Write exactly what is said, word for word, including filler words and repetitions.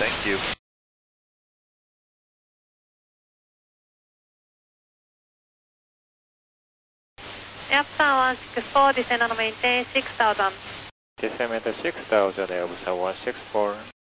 Thank you. Airplan one six four, descend on maintain six thousand. Descend maintain six thousand, Airbus one six four.